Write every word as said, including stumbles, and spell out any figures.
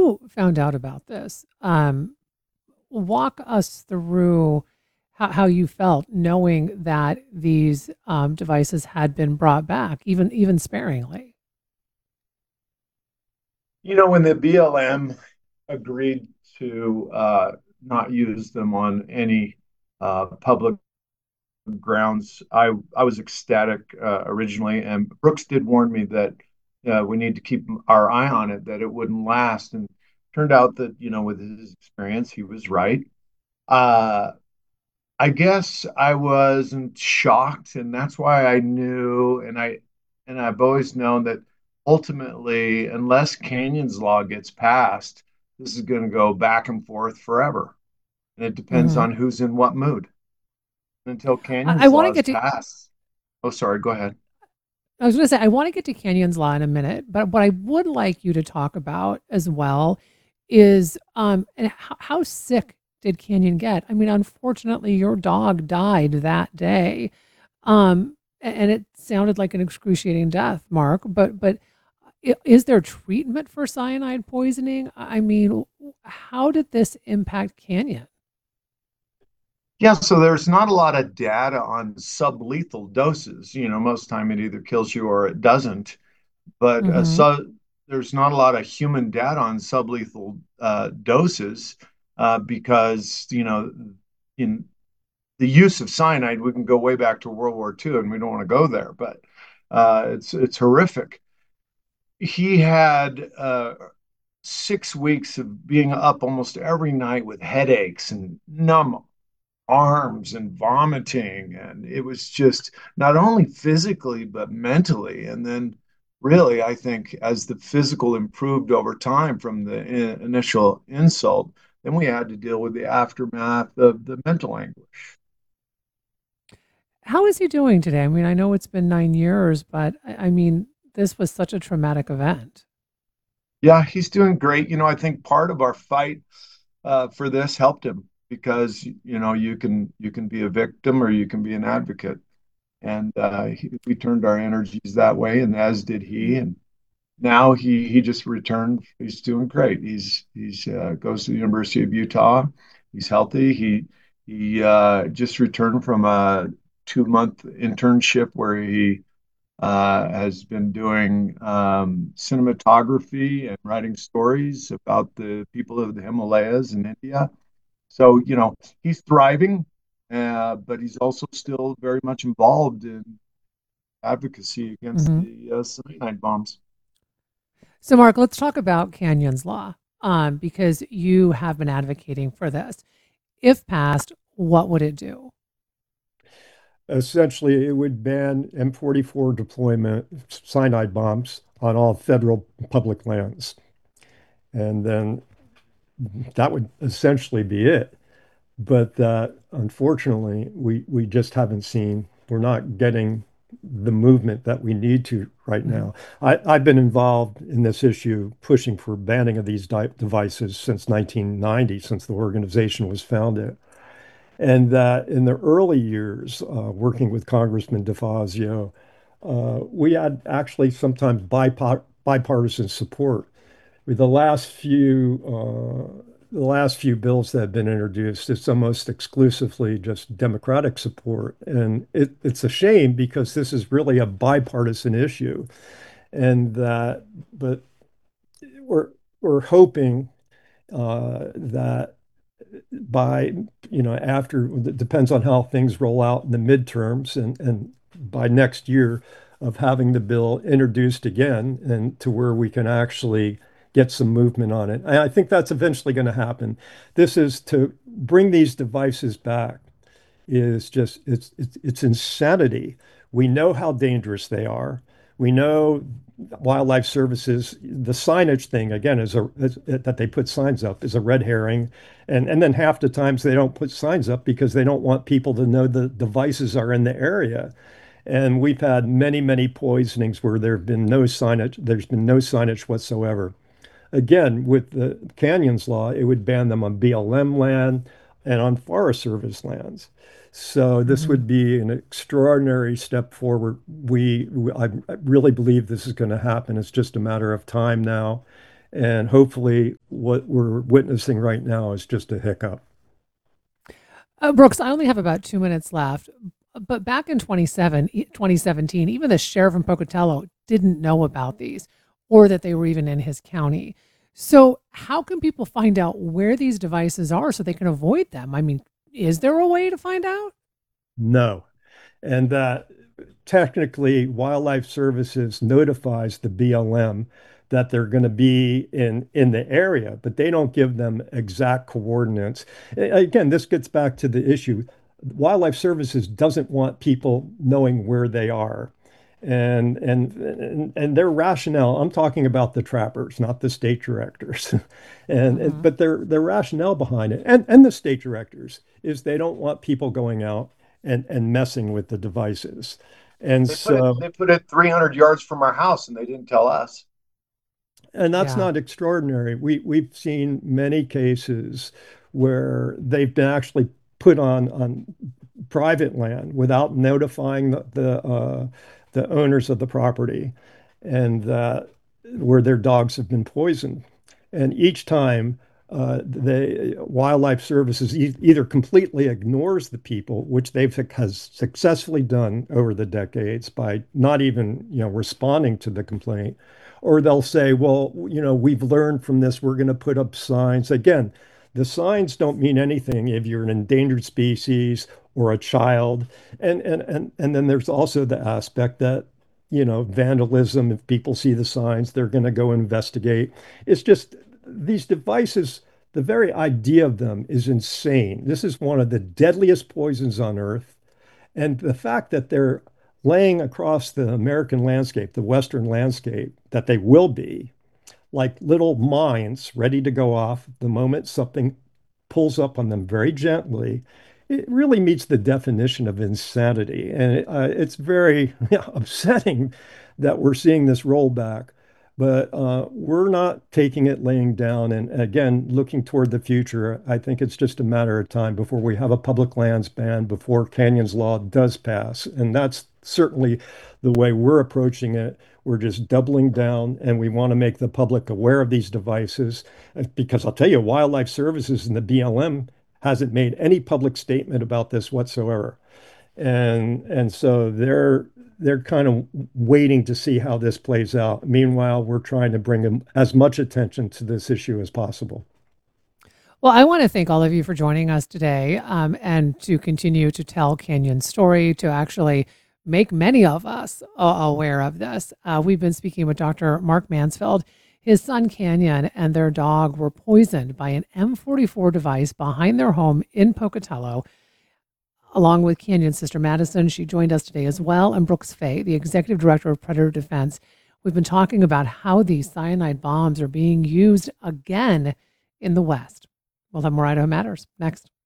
you found out about this, um, walk us through how, how you felt knowing that these um, devices had been brought back, even even sparingly. You know, when the B L M agreed to uh, not use them on any uh, public grounds, I I was ecstatic uh, originally, and Brooks did warn me that uh, we need to keep our eye on it, that it wouldn't last, and turned out that you know with his experience, he was right. Uh, I guess I wasn't shocked, and that's why I knew, and I and I've always known that ultimately, unless Canyon's law gets passed, this is going to go back and forth forever, and it depends Hmm. on who's in what mood. Until I, I Canyon's want law to is get to. passed. Oh, sorry, go ahead. I was going to say I want to get to Canyon's Law in a minute, but what I would like you to talk about as well is um and how, how sick did Canyon get? I mean, unfortunately, your dog died that day. Um, a- and it sounded like an excruciating death, Mark. But but i- is there treatment for cyanide poisoning? I mean, how did this impact Canyon? Yeah, so there's not a lot of data on sublethal doses. You know, most time it either kills you or it doesn't. But uh, Mm-hmm. so there's not a lot of human data on sublethal uh, doses uh, because you know in the use of cyanide, we can go way back to World War two, and we don't want to go there, but uh, it's it's horrific. He had uh, six weeks of being up almost every night with headaches and numb arms and vomiting, and it was just not only physically but mentally. And then really I think as the physical improved over time from the in- initial insult, then we had to deal with the aftermath of the mental anguish. How is he doing today? I mean, I know it's been nine years, but I, I mean, this was such a traumatic event. Yeah, he's doing great. You know, I think part of our fight uh, for this helped him because you know you can you can be a victim or you can be an advocate, and uh, he, we turned our energies that way, and as did he. And now he he just returned. He's doing great. He's he's uh, goes to the University of Utah. He's healthy. He he uh, just returned from a two month internship where he uh, has been doing um, cinematography and writing stories about the people of the Himalayas in India. So you know he's thriving, uh, but he's also still very much involved in advocacy against Hmm. the uh, cyanide bombs. So, Mark, let's talk about Canyon's Law, um, because you have been advocating for this. If passed, what would it do? Essentially, it would ban M forty-four deployment cyanide bombs on all federal public lands. And then that would essentially be it. But uh, unfortunately, we, we just haven't seen, we're not getting the movement that we need to right Mhm. now. I, I've been involved in this issue, pushing for banning of these di devices since nineteen ninety, since the organization was founded. And that in the early years, uh, working with Congressman DeFazio, uh, we had actually sometimes bipa bipartisan support. With the last few, uh, the last few bills that have been introduced, it's almost exclusively just Democratic support, and it, it's a shame because this is really a bipartisan issue, and that, but we're we're hoping uh, that by, you know, after, it depends on how things roll out in the midterms and, and by next year of having the bill introduced again and to where we can actually get some movement on it. And I think that's eventually going to happen. This is to bring these devices back is just it's it's it's insanity. We know how dangerous they are. We know wildlife services, the signage thing again is a is, that they put signs up is a red herring. And and then half the times they don't put signs up because they don't want people to know the devices are in the area. And we've had many, many poisonings where there have been no signage, there's been no signage whatsoever. Again, with the Canyons law, it would ban them on B L M land and on Forest Service lands. So this Mhm. would be an extraordinary step forward. We, we I really believe this is going to happen. It's just a matter of time now. And hopefully, what we're witnessing right now is just a hiccup. Uh, Brooks, I only have about two minutes left, but back in twenty seventeen, even the sheriff in Pocatello didn't know about these or that they were even in his county. So, how can people find out where these devices are so they can avoid them? I mean, is there a way to find out? No. And that technically Wildlife Services notifies the B L M that they're going to be in in the area, but they don't give them exact coordinates. Again, this gets back to the issue. Wildlife Services doesn't want people knowing where they are. And and and, and their rationale, I'm talking about the trappers, not the state directors. and, and Mm-hmm. but their their rationale behind it, and, and the state directors, is they don't want people going out and, and messing with the devices. And They put it so, they put it three hundred yards from our house and they didn't tell us. and that's Yeah. not extraordinary. We we've seen many cases where they've been actually put on on private land without notifying the the, uh, the owners of the property, and uh, where their dogs have been poisoned. And each time, uh, the Wildlife Services e either completely ignores the people, which they've has successfully done over the decades by not even, you know, responding to the complaint, or they'll say, well, you know, we've learned from this, we're going to put up signs. Again, the signs don't mean anything if you're an endangered species or a child. And and and and then there's also the aspect that, you know, vandalism, if people see the signs, they're going to go investigate. It's just these devices, the very idea of them is insane. This is one of the deadliest poisons on earth. And the fact that they're laying across the American landscape, the Western landscape, that they will be like little mines ready to go off the moment something pulls up on them very gently, it really meets the definition of insanity. And uh, it's very upsetting that we're seeing this rollback. But uh, we're not taking it laying down. And again, looking toward the future, I think it's just a matter of time before we have a public lands ban, before Canyons Law does pass. And that's certainly the way we're approaching it. We're just doubling down, and we want to make the public aware of these devices. Because I'll tell you, Wildlife Services and the B L M hasn't made any public statement about this whatsoever. And and so they're they're kind of waiting to see how this plays out. Meanwhile, we're trying to bring as much attention to this issue as possible. Well, I want to thank all of you for joining us today, um, and to continue to tell Canyon's story, to actually make many of us uh, aware of this. Uh, we've been speaking with Doctor Mark Mansfield. His son Canyon and their dog were poisoned by an M forty-four device behind their home in Pocatello, along with Canyon's sister Madison. She joined us today as well, and Brooks Fay, the executive director of Predator Defense. We've been talking about how these cyanide bombs are being used again in the West. We'll have more Idaho Matters next.